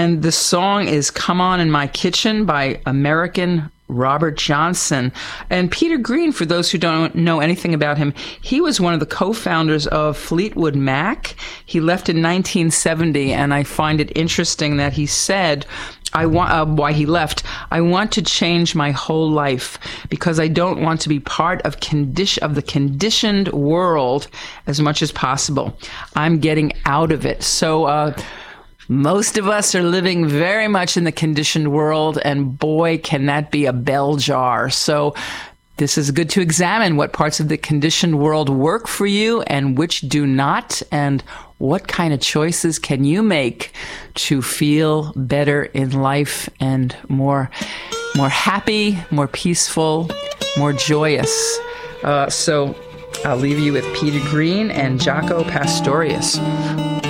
And the song is Come On in My Kitchen by American Robert Johnson. And Peter Green, for those who don't know anything about him, he was one of the co-founders of Fleetwood Mac. He left in 1970, and I find it interesting that he said, why he left, I want to change my whole life because I don't want to be part of the conditioned world as much as possible. I'm getting out of it. So, most of us are living very much in the conditioned world, and boy, can that be a bell jar. So this is good to examine what parts of the conditioned world work for you and which do not, and what kind of choices can you make to feel better in life and more happy, more peaceful, more joyous. So I'll leave you with Peter Green and Jaco Pastorius.